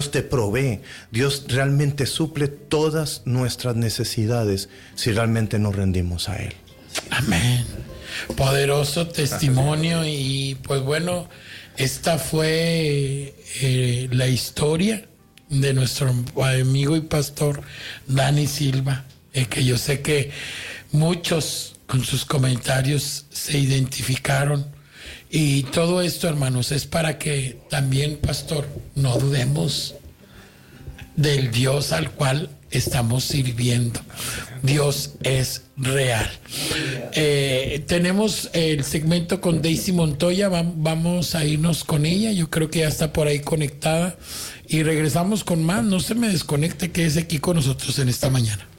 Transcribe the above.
Dios te provee, Dios realmente suple todas nuestras necesidades si realmente nos rendimos a Él. Amén. Poderoso testimonio. Y pues bueno, esta fue la historia de nuestro amigo y pastor Dani Silva, que yo sé que muchos con sus comentarios se identificaron. Y todo esto, hermanos, es para que también, pastor, no dudemos del Dios al cual estamos sirviendo. Dios es real. Tenemos el segmento con Daisy Montoya. Vamos a irnos con ella. Yo creo que ya está por ahí conectada. Y regresamos con más. No se me desconecte, quédese aquí con nosotros en esta mañana.